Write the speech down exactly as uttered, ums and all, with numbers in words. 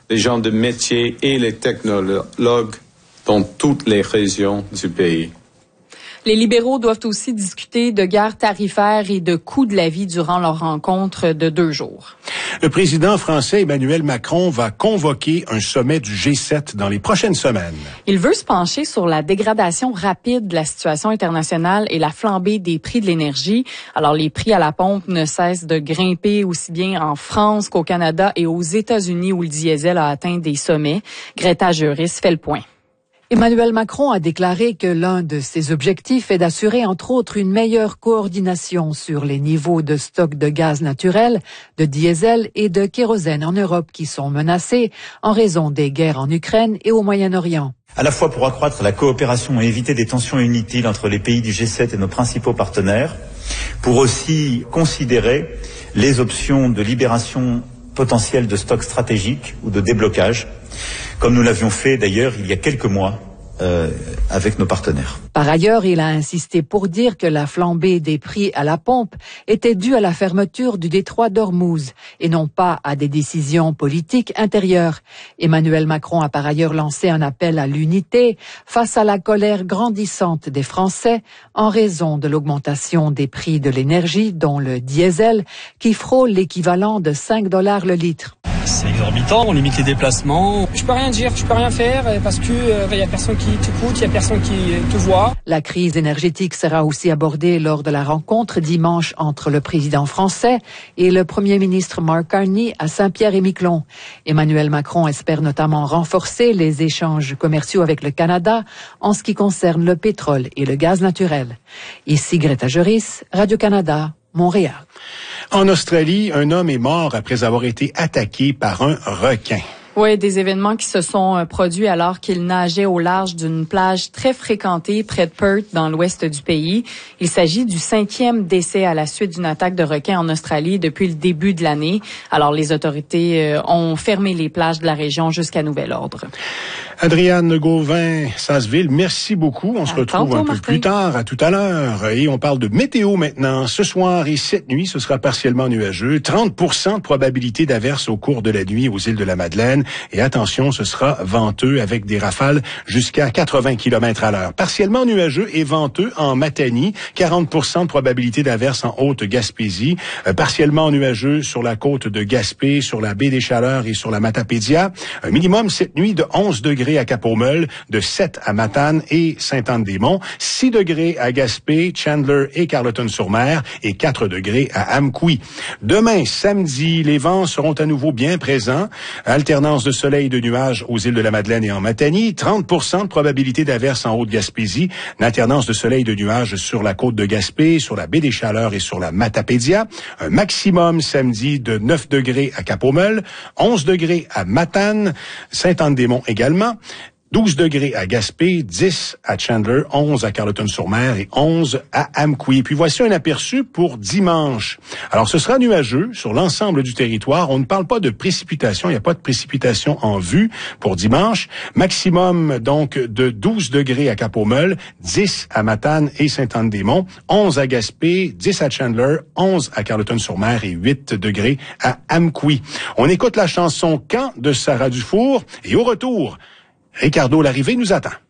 les gens de métier et les technologues dans toutes les régions du pays. Les libéraux doivent aussi discuter de guerre tarifaire et de coût de la vie durant leur rencontre de deux jours. Le président français Emmanuel Macron va convoquer un sommet du G sept dans les prochaines semaines. Il veut se pencher sur la dégradation rapide de la situation internationale et la flambée des prix de l'énergie. Alors, les prix à la pompe ne cessent de grimper aussi bien en France qu'au Canada et aux États-Unis où le diesel a atteint des sommets. Greta Juris fait le point. Emmanuel Macron a déclaré que l'un de ses objectifs est d'assurer entre autres une meilleure coordination sur les niveaux de stock de gaz naturel, de diesel et de kérosène en Europe qui sont menacés en raison des guerres en Ukraine et au Moyen-Orient. À la fois pour accroître la coopération et éviter des tensions inutiles entre les pays du G sept et nos principaux partenaires, pour aussi considérer les options de libération potentielle de stocks stratégiques ou de déblocage, comme nous l'avions fait d'ailleurs il y a quelques mois euh, avec nos partenaires. Par ailleurs, il a insisté pour dire que la flambée des prix à la pompe était due à la fermeture du détroit d'Ormuz et non pas à des décisions politiques intérieures. Emmanuel Macron a par ailleurs lancé un appel à l'unité face à la colère grandissante des Français en raison de l'augmentation des prix de l'énergie, dont le diesel, qui frôle l'équivalent de cinq dollars le litre. C'est exorbitant, on limite les déplacements. Je peux rien dire, je peux rien faire parce que il euh, y a personne qui t'écoute, il y a personne qui te voit. La crise énergétique sera aussi abordée lors de la rencontre dimanche entre le président français et le premier ministre Mark Carney à Saint-Pierre-et-Miquelon. Emmanuel Macron espère notamment renforcer les échanges commerciaux avec le Canada en ce qui concerne le pétrole et le gaz naturel. Ici Greta Juris, Radio-Canada, Montréal. En Australie, un homme est mort après avoir été attaqué par un requin. Oui, des événements qui se sont produits alors qu'il nageait au large d'une plage très fréquentée près de Perth, dans l'ouest du pays. Il s'agit du cinquième décès à la suite d'une attaque de requin en Australie depuis le début de l'année. Alors, les autorités ont fermé les plages de la région jusqu'à nouvel ordre. Adriane Gauvin-Sasseville, merci beaucoup. On à se retrouve tantôt, un peu Martin. plus tard, à tout à l'heure. Et on parle de météo maintenant. Ce soir et cette nuit, ce sera partiellement nuageux. trente pour cent de probabilité d'averse au cours de la nuit aux îles de la Madeleine. Et attention, ce sera venteux avec des rafales jusqu'à quatre-vingts kilomètres à l'heure. Partiellement nuageux et venteux en Matanie. quarante pour cent de probabilité d'averse en Haute-Gaspésie. Euh, partiellement nuageux sur la côte de Gaspé, sur la baie des Chaleurs et sur la Matapédia. Un minimum cette nuit de onze degrés à Cap-aux-Meules, de sept à Matane et Sainte-Anne-des-Monts, six degrés à Gaspé, Chandler et Carleton-sur-Mer et quatre degrés à Amqui. Demain, samedi, les vents seront à nouveau bien présents. Alternance de soleil et de nuages aux îles de la Madeleine et en Matanie. trente pour cent de probabilité d'averse en Haute-Gaspésie. Une alternance de soleil et de nuages sur la côte de Gaspé, sur la baie des Chaleurs et sur la Matapédia. Un maximum samedi de neuf degrés à Cap-aux-Meules, onze degrés à Matane, Sainte-Anne-des-Monts également. douze degrés à Gaspé, dix à Chandler, onze à Carleton-sur-Mer et onze à Amqui. Puis voici un aperçu pour dimanche. Alors, ce sera nuageux sur l'ensemble du territoire. On ne parle pas de précipitation. Il n'y a pas de précipitation en vue pour dimanche. Maximum, donc, de douze degrés à Cap-aux-Meules, dix à Matane et Sainte-Anne-des-Monts, onze à Gaspé, dix à Chandler, onze à Carleton-sur-Mer et huit degrés à Amqui. On écoute la chanson « Quand » de Sarah Dufour et au retour, Ricardo Larrivée nous attend.